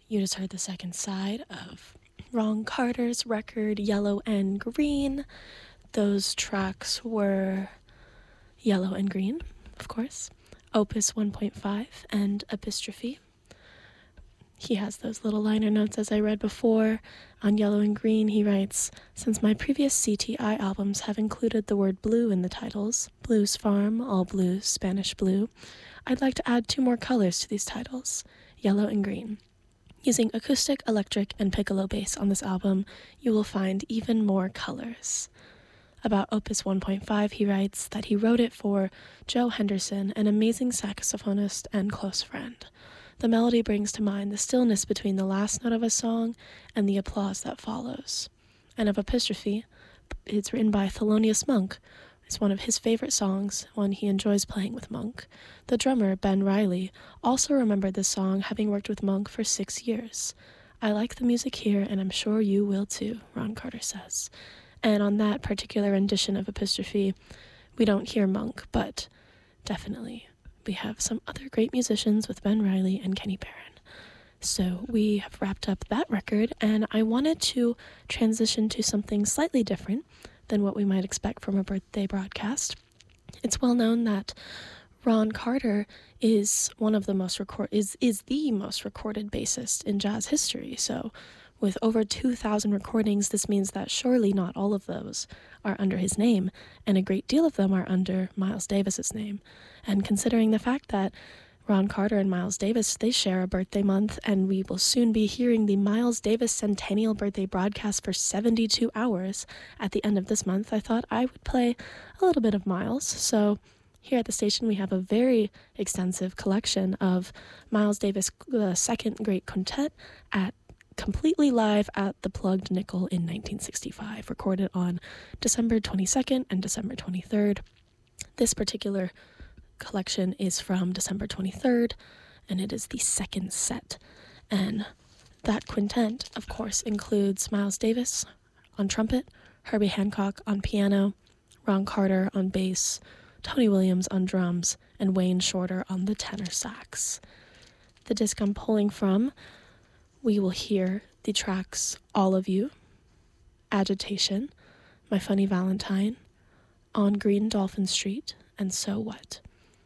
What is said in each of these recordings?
You just heard the second side of Ron Carter's record, Yellow and Green. Those tracks were Yellow and Green, of course, Opus 1.5, and Epistrophe. He has those little liner notes, as I read before. On Yellow and Green, he writes, "Since my previous CTI albums have included the word blue in the titles, Blues Farm, All Blues, Spanish Blue, I'd like to add 2 more colors to these titles, Yellow and Green. Using acoustic, electric, and piccolo bass on this album, you will find even more colors." About Opus 1.5, he writes that he wrote it for Joe Henderson, an amazing saxophonist and close friend. The melody brings to mind the stillness between the last note of a song and the applause that follows. And of Epistrophe, it's written by Thelonious Monk. It's one of his favorite songs, one he enjoys playing with Monk. The drummer, Ben Riley, also remembered this song, having worked with Monk for 6 years. "I like the music here, and I'm sure you will too," Ron Carter says. And on that particular rendition of Epistrophe, we don't hear Monk, but definitely we have some other great musicians with Ben Riley and Kenny Barron. So we have wrapped up that record, and I wanted to transition to something slightly different than what we might expect from a birthday broadcast. It's well known that Ron Carter is one of the most is the most recorded bassist in jazz history. So with over 2,000 recordings, this means that surely not all of those are under his name, and a great deal of them are under Miles Davis's name. And considering the fact that Ron Carter and Miles Davis, they share a birthday month, and we will soon be hearing the Miles Davis Centennial Birthday broadcast for 72 hours at the end of this month, I thought I would play a little bit of Miles. So here at the station, we have a very extensive collection of Miles Davis, the Second Great Quintet, completely live at the Plugged Nickel in 1965, recorded on December 22nd and December 23rd. This particular collection is from December 23rd, and it is the second set. And that quintet, of course, includes Miles Davis on trumpet, Herbie Hancock on piano, Ron Carter on bass, Tony Williams on drums, and Wayne Shorter on the tenor sax. The disc I'm pulling from, we will hear the tracks All of You, Agitation, My Funny Valentine, On Green Dolphin Street, and So What.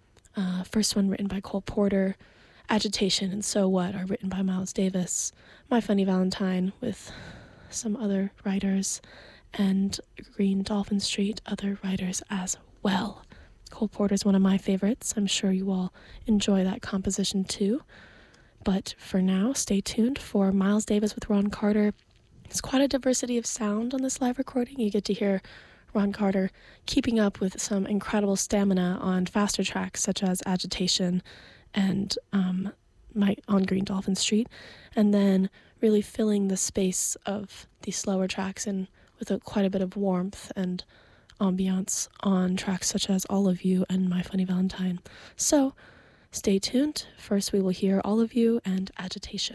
First one written by Cole Porter, Agitation and So What are written by Miles Davis, My Funny Valentine with some other writers, and Green Dolphin Street, other writers as well. Cole Porter's one of my favorites. I'm sure you all enjoy that composition too. But for now, stay tuned for Miles Davis with Ron Carter. There's quite a diversity of sound on this live recording. You get to hear Ron Carter keeping up with some incredible stamina on faster tracks such as Agitation and On Green Dolphin Street, and then really filling the space of the slower tracks and with quite a bit of warmth and ambiance on tracks such as All of You and My Funny Valentine. So stay tuned. First we will hear All of You and Agitation.